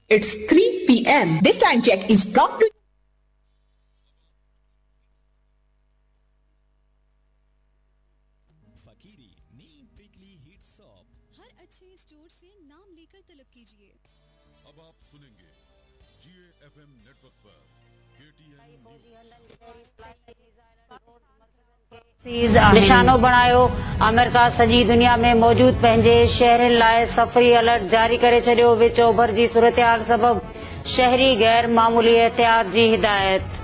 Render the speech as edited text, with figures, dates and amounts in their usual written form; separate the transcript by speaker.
Speaker 1: It's 3 p.m. This time check is brought to
Speaker 2: हर अच्छे store से नाम लेकर तलब कीजिए।
Speaker 3: अब आप सुनेंगे GAFM नेटवर्क पर
Speaker 4: निशानो बणायो। अमेरिका सॼी दुनिया में मौजूद पंहिंजे शहरनि लाइ सफ़री अलर्ट जारी करे छॾियो। विच ओभर जी सूरतहाल सबबि शहरी गैर मामूली एहतियात जी हिदायत।